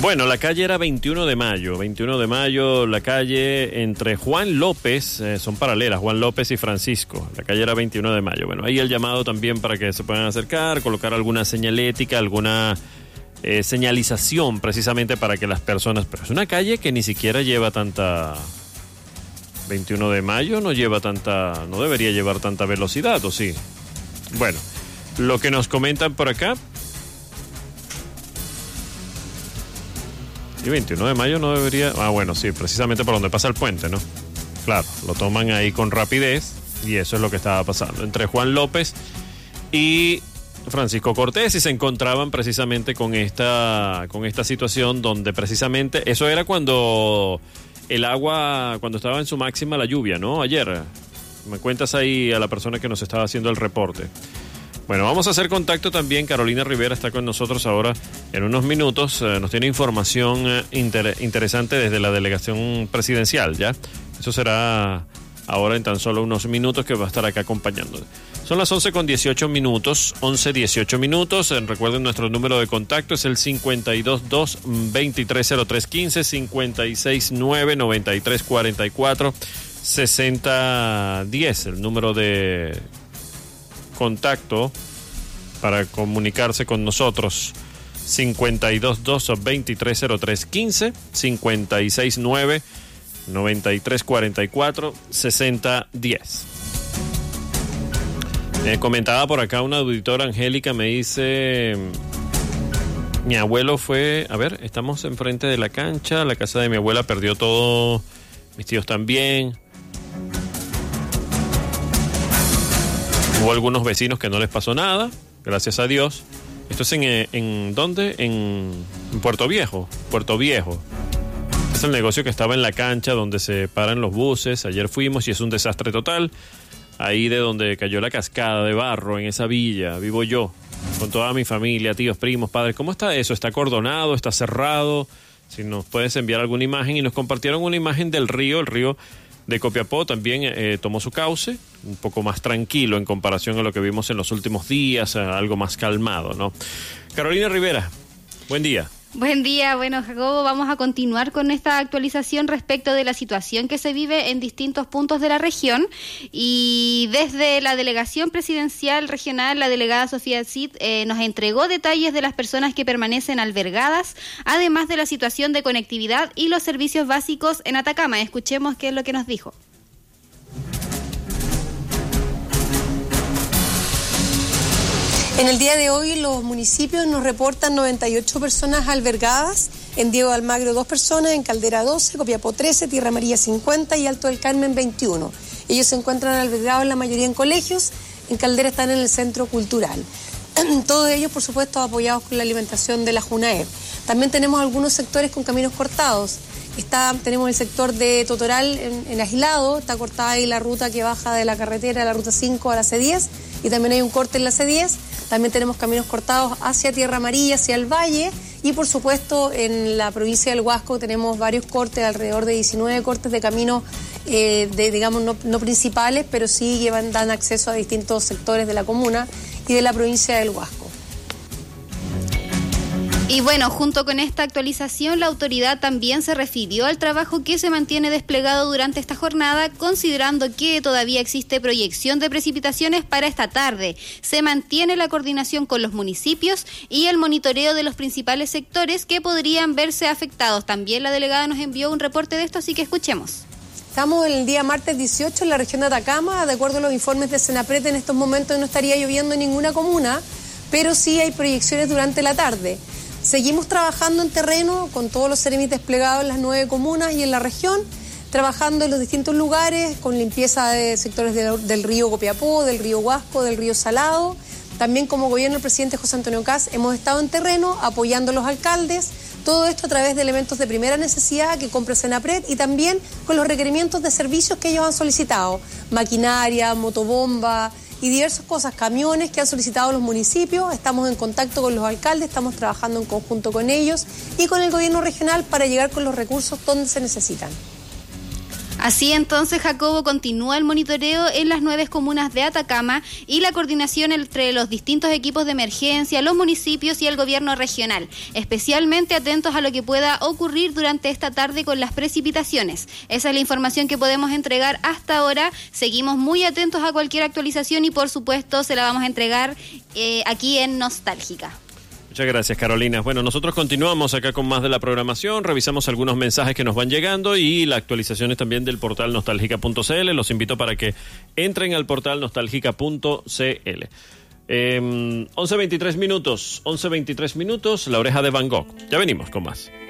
Bueno, la calle era 21 de mayo, la calle entre Juan López, son paralelas, Juan López y Francisco, la calle era 21 de mayo. Bueno, ahí el llamado también para que se puedan acercar, colocar alguna señalética, alguna señalización precisamente para que las personas, pero es una calle que ni siquiera lleva tanta, 21 de mayo no lleva tanta, no debería llevar tanta velocidad, ¿o sí? Bueno, lo que nos comentan por acá. Y 21 de mayo no debería... Ah, bueno, sí, precisamente por donde pasa el puente, ¿no? Claro, lo toman ahí con rapidez y eso es lo que estaba pasando. Entre Juan López y Francisco Cortés y se encontraban precisamente con esta situación donde precisamente... Eso era cuando el agua, cuando estaba en su máxima la lluvia, ¿no? Ayer. Me cuentas ahí a la persona que nos estaba haciendo el reporte. Bueno, vamos a hacer contacto también. Carolina Rivera está con nosotros ahora en unos minutos. Nos tiene información interesante desde la delegación presidencial, ¿ya? Eso será ahora en tan solo unos minutos que va a estar acá acompañando. Son las 11:18 minutos, 11:18 minutos. Recuerden, nuestro número de contacto es el 522-230315, 569-9344, 6010, el número de contacto para comunicarse con nosotros. 522-230315, 569-9344, 6010. Comentaba por acá una auditora, Angélica, me dice: mi abuelo fue, a ver, estamos enfrente de la cancha, la casa de mi abuela perdió todo, mis tíos también. Hubo algunos vecinos que no les pasó nada, gracias a Dios. Esto es ¿en dónde? En Puerto Viejo. Es el negocio que estaba en la cancha donde se paran los buses. Ayer fuimos y es un desastre total. Ahí de donde cayó la cascada de barro, en esa villa, vivo yo, con toda mi familia, tíos, primos, padres. ¿Cómo está eso? ¿Está acordonado? ¿Está cerrado? Si nos puedes enviar alguna imagen. Y nos compartieron una imagen del río, el río de Copiapó también tomó su cauce, un poco más tranquilo en comparación a lo que vimos en los últimos días, algo más calmado, ¿no? Carolina Rivera, buen día. Buen día, bueno, Jacobo, vamos a continuar con esta actualización respecto de la situación que se vive en distintos puntos de la región, y desde la delegación presidencial regional, la delegada Sofía Cid nos entregó detalles de las personas que permanecen albergadas, además de la situación de conectividad y los servicios básicos en Atacama. Escuchemos qué es lo que nos dijo. En el día de hoy los municipios nos reportan 98 personas albergadas, en Diego de Almagro 2 personas, en Caldera 12, Copiapó 13, Tierra Amarilla 50 y Alto del Carmen 21. Ellos se encuentran albergados la mayoría en colegios, en Caldera están en el centro cultural. Todos ellos, por supuesto, apoyados con la alimentación de la JUNAEP. También tenemos algunos sectores con caminos cortados. Tenemos el sector de Totoral en Aislado, está cortada ahí la ruta que baja de la carretera, la ruta 5 a la C10, y también hay un corte en la C10. También tenemos caminos cortados hacia Tierra Amarilla, hacia el Valle, y por supuesto en la provincia del Huasco tenemos varios cortes, alrededor de 19 cortes de caminos, digamos, no principales, pero sí dan acceso a distintos sectores de la comuna y de la provincia del Huasco. Y bueno, junto con esta actualización, la autoridad también se refirió al trabajo que se mantiene desplegado durante esta jornada, considerando que todavía existe proyección de precipitaciones para esta tarde. Se mantiene la coordinación con los municipios y el monitoreo de los principales sectores que podrían verse afectados. También la delegada nos envió un reporte de esto, así que escuchemos. Estamos el día martes 18 en la región de Atacama. De acuerdo a los informes de Senapred, en estos momentos no estaría lloviendo en ninguna comuna, pero sí hay proyecciones durante la tarde. Seguimos trabajando en terreno con todos los SEREMIT desplegados en las 9 comunas y en la región, trabajando en los distintos lugares con limpieza de sectores del río Copiapó, del río Huasco, del río Salado. También como gobierno del presidente José Antonio Kast hemos estado en terreno apoyando a los alcaldes, todo esto a través de elementos de primera necesidad que compra Senapred y también con los requerimientos de servicios que ellos han solicitado, maquinaria, motobomba y diversas cosas, camiones que han solicitado los municipios. Estamos en contacto con los alcaldes, estamos trabajando en conjunto con ellos y con el gobierno regional para llegar con los recursos donde se necesitan. Así entonces, Jacobo, continúa el monitoreo en las 9 comunas de Atacama y la coordinación entre los distintos equipos de emergencia, los municipios y el gobierno regional, especialmente atentos a lo que pueda ocurrir durante esta tarde con las precipitaciones. Esa es la información que podemos entregar hasta ahora. Seguimos muy atentos a cualquier actualización y por supuesto se la vamos a entregar aquí en Nostálgica. Muchas gracias, Carolina. Bueno, nosotros continuamos acá con más de la programación, revisamos algunos mensajes que nos van llegando y las actualizaciones también del portal nostálgica.cl. Los invito para que entren al portal nostálgica.cl. 11:23 minutos, La Oreja de Van Gogh. Ya venimos con más.